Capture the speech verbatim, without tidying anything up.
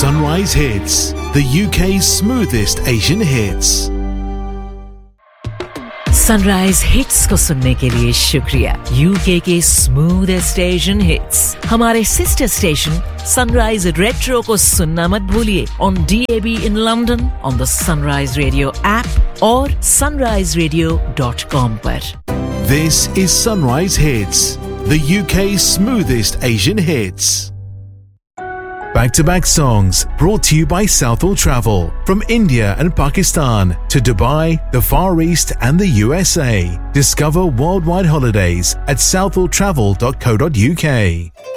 Sunrise Hits, the U K's smoothest Asian hits. Sunrise hits को सुनने के लिए शुक्रिया। यूके के स्मूथेस्ट एशियन हिट्स हमारे सिस्टर स्टेशन सनराइज रेट्रो को सुनना मत भूलिए on D A B in London, on the sunrise radio app और sunrise radio dot com पर। This is Sunrise Hits, the U K's smoothest Asian hits. Back-to-back songs brought to you by Southall Travel. From India and Pakistan to Dubai, the Far East and the U S A. Discover worldwide holidays at southall travel dot co dot U K.